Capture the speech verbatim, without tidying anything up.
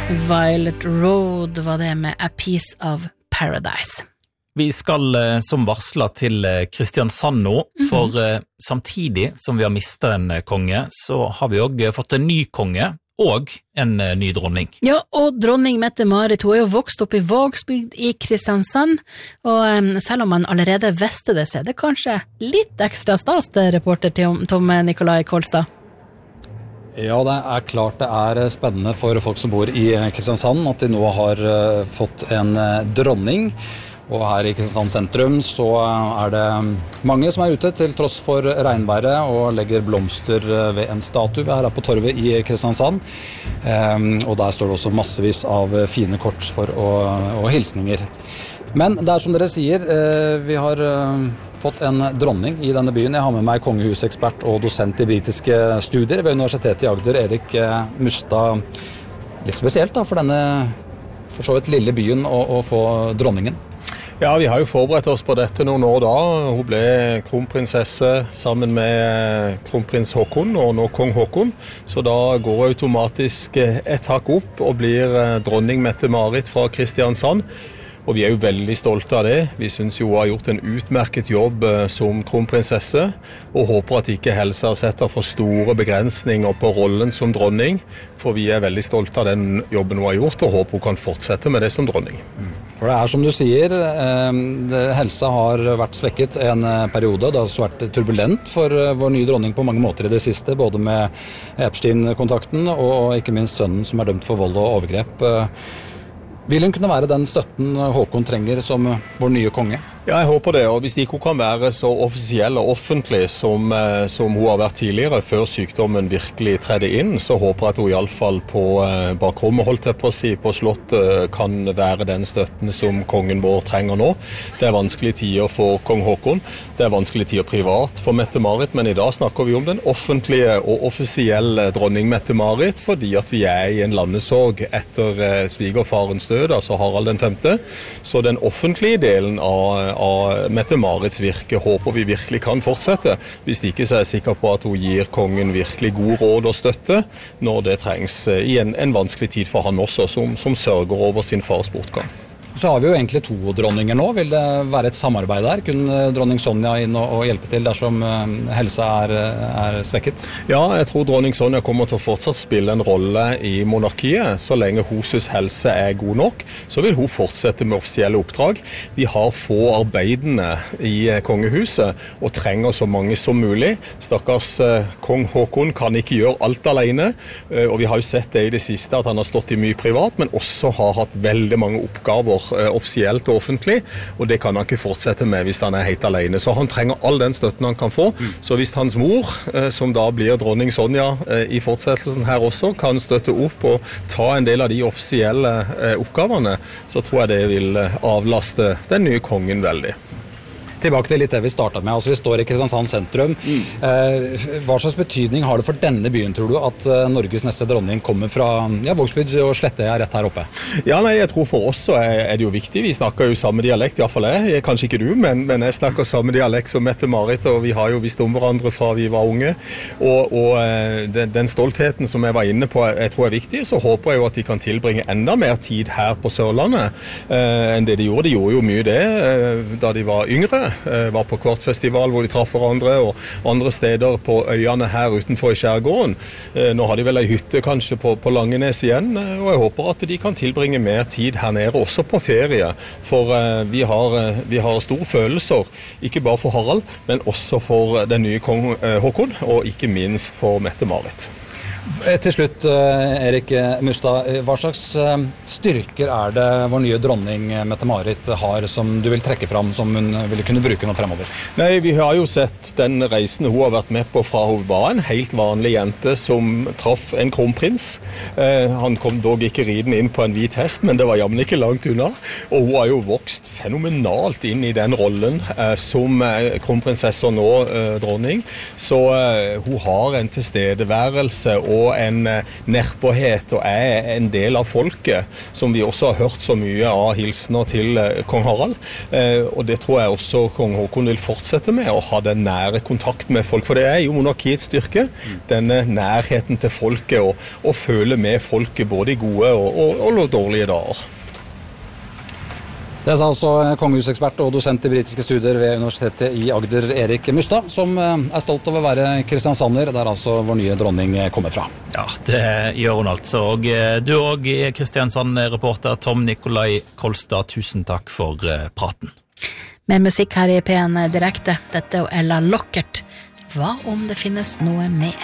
Violet Road var det med A Piece of Paradise. Vi skal som varslet til Kristiansand nå, for mm-hmm. samtidig som vi har mistet en konge, så har vi også fått en ny konge og en ny dronning. Ja, og dronning Mette-Marit, hun er jo vokst opp i Vågsbygd i Kristiansand, og selv om man allerede visste det, så er det kanskje litt ekstra stas til reporter Tom Nikolai Kolstad. Ja, det er klart det er spennende for folk som bor i Kristiansand at de nå har fått en dronning. Og her i Kristiansand sentrum så er det mange som er ute til tross for regnværet og legger blomster ved en statue her på torvet i Kristiansand. Og der står det også massevis av fine kort for å, og hilsninger. Men det er som dere sier, vi har fått en dronning i denne byen. Jeg har med meg kongehusekspert og dosent i britiske studier ved Universitetet i Agder, Erik Mustad. Litt spesielt da, for denne for så vidt lille byen å, å få dronningen. Ja, vi har jo forberedt oss på dette noen år da. Hun ble kronprinsesse sammen med kronprins Håkon og nå kong Håkon. Så da går hun automatisk et hakk opp og blir dronning Mette-Marit fra Kristiansand. Og vi er jo veldig stolte av det. Vi synes jo hun har gjort en utmerket jobb som kronprinsesse, og håper at ikke Helsa setter for store begrensninger på rollen som dronning, for vi er veldig stolte av den jobben hun har gjort, og håper hun kan fortsette med det som dronning. For det er som du sier, Helsa har vært svekket en periode, det har også vært turbulent for vår nye dronning på mange måter i det siste, både med Epstein-kontakten og ikke minst sønnen som er dømt for vold og overgrep. Vil hun kunne være den støtten Håkon trenger som vår nye konge? Ja, jeg håper det, og hvis de ikke kan være så offisiell og offentlig som, som hun har vært tidligere, før sykdommen virkelig tredde inn, så håper jeg at hun i alle fall på bakrommet, holdt jeg på å si, på slottet, kan være den støtten som kongen vår trenger nå. Det er vanskelige tider for kong Håkon, det er vanskelige tider privat for Mette-Marit, men i dag snakker vi om den offentlige og offisielle dronning Mette-Marit, fordi at vi er i en landesorg etter svigerfarens død, altså Harald den femte. Så den offentlige delen av av Mette-Marits virke håper vi virkelig kan fortsette. Hvis ikke så er jeg sikker på at hun gir kongen virkelig god råd og støtte når det trengs i en, en vanskelig tid for han også, som, som sørger over sin fars bortgang. Så har vi jo egentlig to dronninger nå. Vil det være et samarbeid der? Kunne dronning Sonja inn og, og hjelpe til dersom Helsa er, er svekket? Ja, jeg tror dronning Sonja kommer til å fortsatt spille en rolle i monarkiet. Så lenge hun synes Helsa er god nok, så vil hun fortsette med offisielle oppdrag. Vi har få arbeidende i kongehuset og trenger så mange som mulig. Stakkars kong Håkon kan ikke gjøre alt alene, og vi har jo sett det i det siste at han har stått i mye privat, men også har hatt veldig mange oppgaver offisielt og offentlig, og det kan han ikke fortsette med hvis han er helt alene. Så han trenger all den støtten han kan få. Mm. Så hvis hans mor, som da blir dronning Sonja i fortsettelsen her også, kan støtte opp og ta en del av de offisielle oppgavene, så tror jeg det vil avlaste den nye kongen veldig. Tilbake til litt det vi startet med. Altså, vi står i Kristiansand sentrum. Mm. Eh, hva slags betydning har det for denne byen, tror du, at uh, Norges neste dronning kommer fra ja, Vågsbygd og Slette er rett her oppe? Ja, nei, jeg tror for oss så er, er det jo viktig. Vi snakker jo samme dialekt, i hvert fall jeg. jeg kanskje ikke du, men, men jeg snakker samme dialekt som Mette-Marit, og vi har jo visst om hverandre fra vi var unge. Og, og den, den stoltheten som jeg var inne på, jeg tror er viktig, så håper jeg jo at de kan tilbringe enda mer tid her på Sørlandet eh, enn det de gjorde. De gjorde jo mye det eh, da de var yngre. Var på Kvartfestival hvor de traff hverandre, og andre steder på øyene her utenfor i skjærgården. Nå har de vel en hytte kanskje på, på Langenes igjen, og jeg håper at de kan tilbringe mer tid her nede, også på ferie. For vi har, vi har store følelser, ikke bare for Harald, men også for den nye kong Håkon, og ikke minst for Mette-Marit. Til slutt, Erik Mustad, hva slags styrker er det vår nye dronning Mette-Marit har som du vil trekke fram, som hun ville kunne bruke nå fremover? Nei, vi har jo sett den reisen hun har vært med på fra hun var en helt vanlig jente som traff en kronprins. Eh, han kom dog ikke ridende inn på en hvit hest, men det var jammen ikke langt unna. Og hun har jo vokst fenomenalt inn i den rollen eh, som kronprinsesse og nå eh, dronning. Så eh, hun har en tilstedeværelse og en nærpåhet og er en del av folket, som vi også har hørt så mye av hilsener til kong Harald. Og det tror jeg også kong Håkon vil fortsette med, å ha den nære kontakt med folk, for det er jo monarkiets styrke, denne nærheten til folket, og, og føle med folket både i gode og, og, og dårlige dager. Det sa altså kongehusekspert og dosent i britiske studier ved Universitetet i Agder, Erik Mustad, som er stolt over å være kristiansander, der altså vår nye dronning kommer fra. Ja, det gjør hun altså. Og du og Kristiansand-reporter Tom Nikolai Kolstad, tusen takk for praten. Med musikk her i P en direkte, dette er Ella Lockert. Hva om det finnes noe mer?